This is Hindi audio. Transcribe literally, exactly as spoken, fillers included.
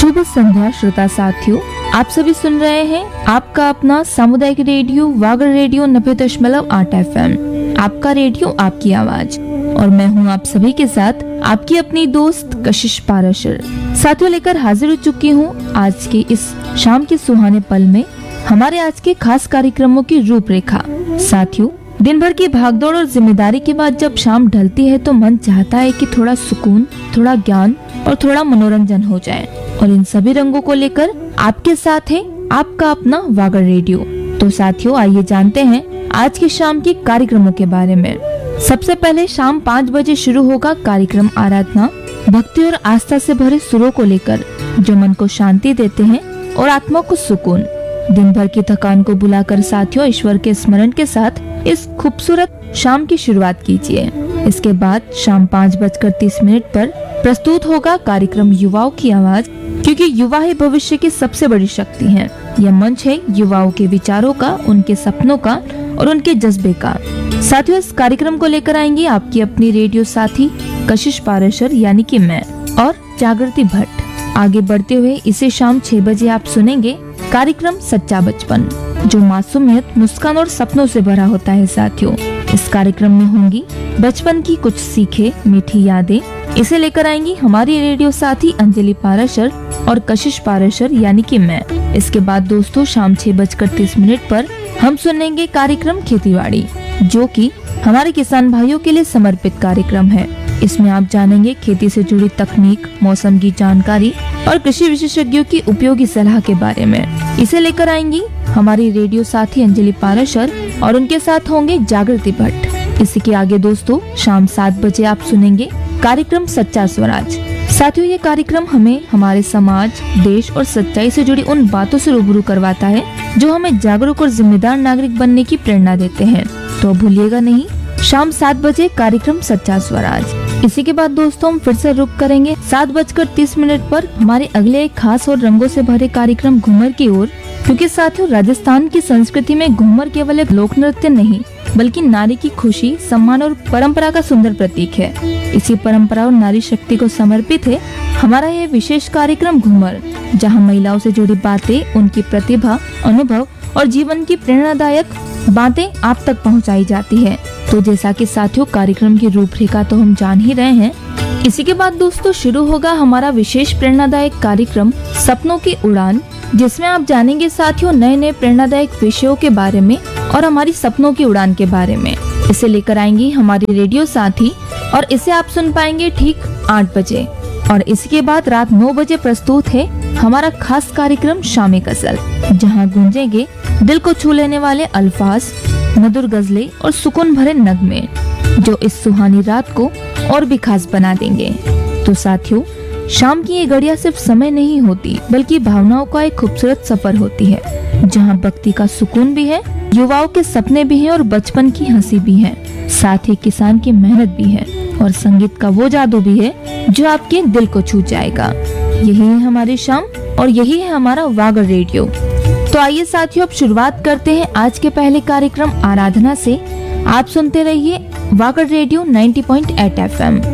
शुभ संध्या श्रोता साथियों, आप सभी सुन रहे हैं आपका अपना सामुदायिक रेडियो वागड़ रेडियो नब्बे दशमलव आठ एफ एम। आपका रेडियो आपकी आवाज, और मैं हूं आप सभी के साथ आपकी अपनी दोस्त कशिश पाराशर। साथियों, लेकर हाजिर हो चुकी हूं आज के इस शाम के सुहाने पल में हमारे आज के खास कार्यक्रमों की रूपरेखा। साथियों, दिन भर की भागदौड़ और जिम्मेदारी के बाद जब शाम ढलती है तो मन चाहता है कि थोड़ा सुकून, थोड़ा ज्ञान और थोड़ा मनोरंजन हो जाए, और इन सभी रंगों को लेकर आपके साथ है आपका अपना वागड़ रेडियो। तो साथियों, आइए जानते हैं आज की शाम के कार्यक्रमों के बारे में। सबसे पहले शाम पाँच बजे शुरू होगा कार्यक्रम आराधना, भक्ति और आस्था से भरे सुरों को लेकर, जो मन को शांति देते हैं और आत्मा को सुकून। दिन भर की थकान को बुलाकर साथियों ईश्वर के स्मरण के साथ इस खूबसूरत शाम की शुरुआत कीजिए। इसके बाद शाम पाँच बजकर तीस मिनट पर प्रस्तुत होगा कार्यक्रम युवाओं की आवाज, क्योंकि युवा ही भविष्य की सबसे बड़ी शक्ति हैं। यह मंच है युवाओं के विचारों का, उनके सपनों का और उनके जज्बे का। साथियों, इस कार्यक्रम को लेकर आएंगी आपकी अपनी रेडियो साथी कशिश पाराशर यानी कि मैं और जागृति भट्ट। आगे बढ़ते हुए इसे शाम छह बजे आप सुनेंगे कार्यक्रम सच्चा बचपन, जो मासूमियत, मुस्कान और सपनों से भरा होता है। साथियों, इस कार्यक्रम में होंगी बचपन की कुछ सीखे, मीठी यादें। इसे लेकर आएंगी हमारी रेडियो साथी अंजलि पाराशर और कशिश पाराशर यानी कि मैं। इसके बाद दोस्तों शाम छह बजकर तीस मिनट पर हम सुनेंगे कार्यक्रम खेतीबाड़ी, जो कि हमारे किसान भाइयों के लिए समर्पित कार्यक्रम है। इसमें आप जानेंगे खेती से जुड़ी तकनीक, मौसम की जानकारी और कृषि विशेषज्ञों की उपयोगी सलाह के बारे में। इसे लेकर आएंगी हमारी रेडियो साथी अंजलि पाराशर और उनके साथ होंगे जागृति भट्ट। इसी के आगे दोस्तों शाम सात बजे आप सुनेंगे कार्यक्रम सच्चा स्वराज। साथियों, ये कार्यक्रम हमें हमारे समाज, देश और सच्चाई से जुड़ी उन बातों से रूबरू करवाता है जो हमें जागरूक और जिम्मेदार नागरिक बनने की प्रेरणा देते हैं। तो भूलिएगा नहीं, शाम सात बजे कार्यक्रम सच्चा स्वराज। इसी के बाद दोस्तों हम फिर से रुक करेंगे सात बजकर तीस मिनट पर हमारे अगले एक खास और रंगों से भरे कार्यक्रम घूमर की ओर, क्योंकि साथियों राजस्थान की संस्कृति में घूमर केवल एक लोक नृत्य नहीं बल्कि नारी की खुशी, सम्मान और परंपरा का सुंदर प्रतीक है। इसी परंपरा और नारी शक्ति को समर्पित है हमारा यह विशेष कार्यक्रम घूमर, जहां महिलाओं से जुड़ी बातें, उनकी प्रतिभा, अनुभव और जीवन की प्रेरणादायक बातें आप तक पहुंचाई जाती है। तो जैसा कि साथियों कार्यक्रम की रूपरेखा तो हम जान ही रहे हैं, इसी के बाद दोस्तों शुरू होगा हमारा विशेष प्रेरणादायक कार्यक्रम सपनों की उड़ान, जिसमें आप जानेंगे साथियों नए नए प्रेरणादायक विषयों के बारे में और हमारी सपनों की उड़ान के बारे में। इसे लेकर आएंगी हमारी रेडियो साथी और इसे आप सुन पाएंगे ठीक आठ बजे। और इसके बाद रात नौ बजे प्रस्तुत है हमारा खास कार्यक्रम शामी गजल, जहां गूंजेंगे दिल को छू लेने वाले अल्फाज, मधुर गजलें और सुकून भरे नगमे, जो इस सुहानी रात को और भी खास बना देंगे। तो साथियों, शाम की ये घड़ियां सिर्फ समय नहीं होती बल्कि भावनाओं का एक खूबसूरत सफर होती है, जहां भक्ति का सुकून भी है, युवाओं के सपने भी हैं और बचपन की हंसी भी है, साथ ही किसान की मेहनत भी है और संगीत का वो जादू भी है जो आपके दिल को छू जाएगा। यही है हमारी शाम और यही है हमारा वागड़ रेडियो। तो आइए साथियों अब शुरुआत करते हैं आज के पहले कार्यक्रम आराधना से। आप सुनते रहिए वागड़ रेडियो नब्बे पॉइंट आठ एफ एम।